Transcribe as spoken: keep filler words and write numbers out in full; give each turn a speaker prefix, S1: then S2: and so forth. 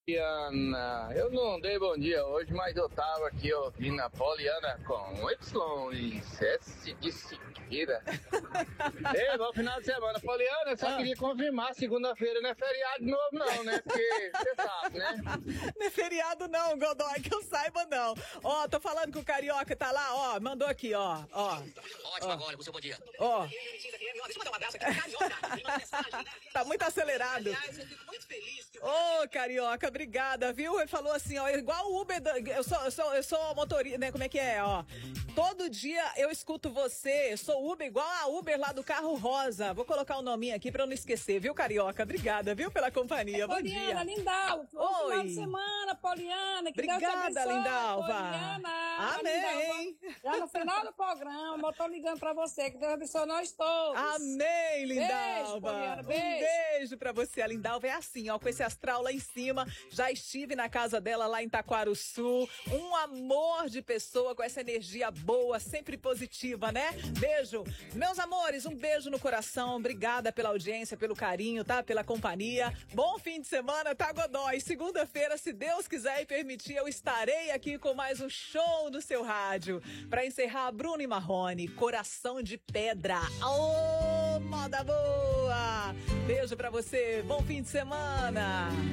S1: Poliana, eu não dei bom dia hoje, mas eu tava aqui ouvindo a Poliana com Y e S de Siqueira. Ei, bom final de semana. Poliana, eu só
S2: Ah.
S1: queria confirmar, segunda-feira não é feriado de novo não, né? Porque você sabe, né?
S2: Não é feriado não, Godoy, que eu saiba não. Ó, tô falando que o Carioca tá lá, ó, mandou aqui, ó, ó.
S3: Ótimo agora, com o seu bom dia.
S2: Ó.
S3: Deixa eu mandar um abraço aqui, Carioca.
S2: Tá muito acelerado.
S3: Aliás, eu fico muito feliz.
S2: Ô, Carioca, obrigada, viu? Ele falou assim, ó, igual o Uber, da- eu sou, eu sou, eu sou motorista, né, como é que é, ó. Todo dia eu escuto você, eu sou Uber, igual a Uber lá do carro rosa. Vou colocar o nominho aqui pra eu não esquecer, viu, Carioca? Obrigada, viu, pela companhia. Bom
S4: Poliana,
S2: dia.
S4: Lindalva, bom
S2: Oi.
S4: final de semana, Poliana, que Deus te
S2: Obrigada,
S4: abençoe,
S2: Lindalva.
S4: Poliana.
S2: Amém.
S4: Lindalva, já no final do programa, eu tô ligando pra você, que Deus abençoe nós todos.
S2: Amém, Lindalva.
S4: Beijo, Poliana,
S2: Um
S4: beijo.
S2: beijo pra você. A Lindalva é assim, ó, com esse astral lá em cima. Já estive na casa dela lá em Taquaruçu. Um amor de pessoa com essa energia boa, sempre positiva, né? Beijo. Meus amores, um beijo no coração. Obrigada pela audiência, pelo carinho, tá? Pela companhia. Bom fim de semana, tá, Godoy? Segunda-feira, se Deus quiser e permitir, eu estarei aqui com mais um show no seu rádio. Pra encerrar, Bruno e Marrone, Coração de Pedra. Ô, moda boa! Beijo pra você, bom fim de semana!